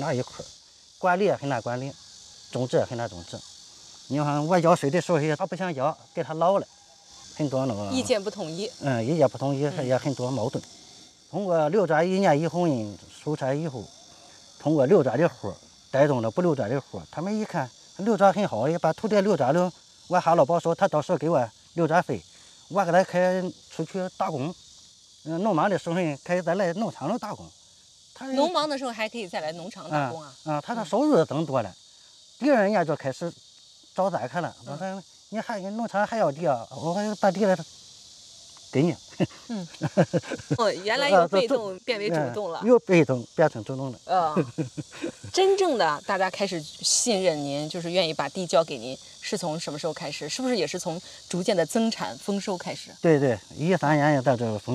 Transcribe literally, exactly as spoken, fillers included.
那一块，管理也很难管理，种植也很难种植。你看我要税的时候，他不想要，给他老了，很多那个意见不统一。 嗯，意见不统一，也很多矛盾。通过刘庄一年一红人出差以后，通过刘庄的活带动了不刘庄的活，他们一看刘庄很好，也把土地刘庄了。我哈老宝说他到时候给我刘庄费，我给他开出去打工。嗯，农忙的时候可以再来农场里打工。他农忙的时候还可以再来农场打工啊。 啊、嗯，他的收入增多了。第二年就开始找咱去了，我说你还农场还要地啊？我还把地来给你。 嗯，哦，原来由被动变为主动了， 由被动变成主动了。 呃，真正的大家开始信任您，就是愿意把地交给您，是从什么时候开始？是不是也是从逐渐的增产丰收开始？ 对对，一三年也到这个丰。